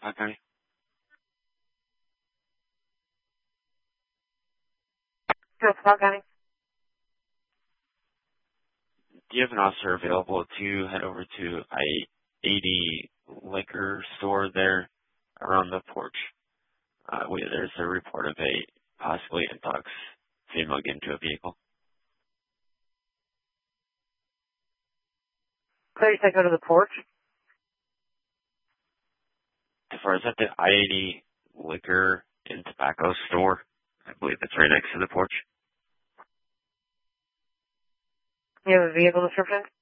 Park County? Yes, Park County. Do you have an officer available to head over to I-80 liquor store there around the porch? There's a report of a possibly intox female get into a vehicle. So you said go to the porch? As far as at the I-80 liquor and tobacco store, I believe it's right next to the porch. You have a vehicle description?